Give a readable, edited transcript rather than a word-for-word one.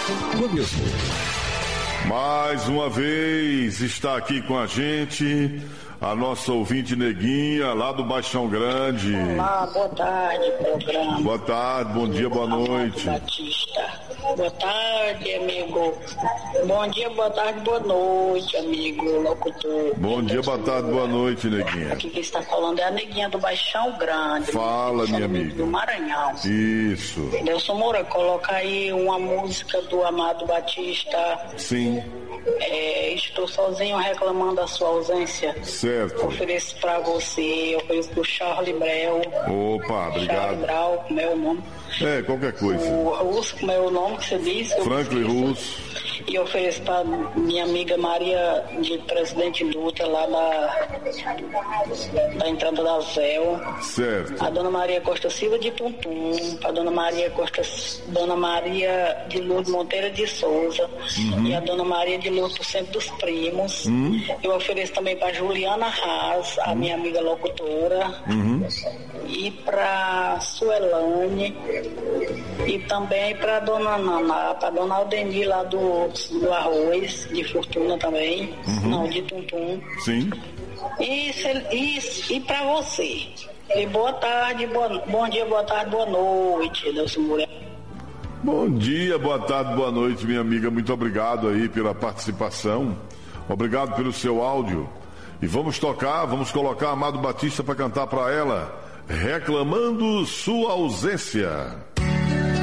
Começou. Mais uma vez está aqui com a gente a nossa ouvinte Neguinha, lá do Baixão Grande. Olá, boa tarde, programa. Boa tarde, bom dia, boa noite. Batista. Boa tarde, amigo. Bom dia, boa tarde, boa noite, amigo locutor. Bom dia, boa tarde, boa noite, Neguinha. Aqui quem está falando é a Neguinha do Baixão Grande. Fala, minha amiga. Do Maranhão. Isso. Nelson Moura, coloca aí uma música do Amado Batista. Sim. Estou sozinho reclamando da sua ausência. Certo. Ofereço pra você, ofereço pro Charlie Brel. Opa, obrigado. Charlie Brau, como é o nome? Qualquer coisa. O Russo, como é o nome que você disse? Franklin Russo. E ofereço para minha amiga Maria de Presidente Dutra, lá da entrada da Zéu. Certo. A Dona Maria Costa Silva de Tuntum, a Dona Maria de Lourdes Monteiro de Souza, e a Dona Maria de Lourdes do Centro dos Primos. Eu ofereço também para Juliana Haas, a minha amiga locutora, e para Suelane, e também para Dona Naná, para Dona Aldenir lá do Arroz, de Fortuna também, não, de Tuntum. Sim. E para você. E boa tarde, bom dia, boa tarde, boa noite, Nelson Moura. Bom dia, boa tarde, boa noite, minha amiga. Muito obrigado aí pela participação. Obrigado pelo seu áudio. E vamos colocar Amado Batista para cantar para ela, Reclamando Sua Ausência.